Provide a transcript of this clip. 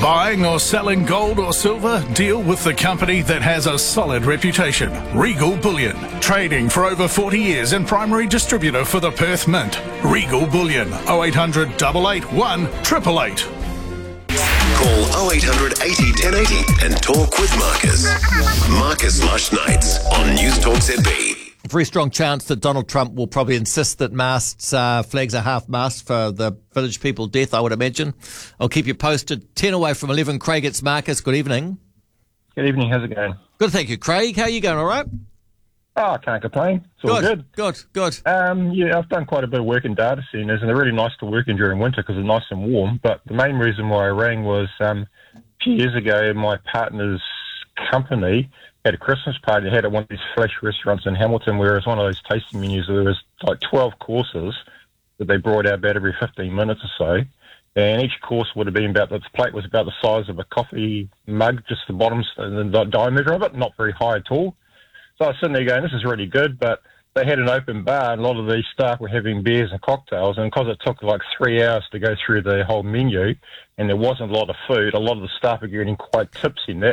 Buying or selling gold or silver? Deal with the company that has a solid reputation. Regal Bullion. Trading for over 40 years and primary distributor for the Perth Mint. Regal Bullion. 0800 881 888. Call 0800 80 1080 and talk with Marcus. Marcus Lush Nights on News Talk ZB. Very strong chance that Donald Trump will probably insist that flags are half-mast for the village people death, I would imagine. I'll keep you posted. 10 away from 11, Craig, it's Marcus. Good evening. Good evening, how's it going? Good, thank you, Craig. How are you going, all right? Oh, I can't complain. It's all good. Good. Yeah, I've done quite a bit of work in data centers, and they're really nice to work in during winter because they're nice and warm. But the main reason why I rang was a few years ago, my partner's company had a Christmas party. They had at one of these flash restaurants in Hamilton where it was one of those tasting menus where there was like 12 courses that they brought out about every 15 minutes or so. And each course would have been the plate was about the size of a coffee mug, just the bottom, the diameter of it, not very high at all. So I was sitting there going, this is really good, but they had an open bar and a lot of these staff were having beers and cocktails, and because it took like 3 hours to go through the whole menu and there wasn't a lot of food, a lot of the staff were getting quite tipsy. And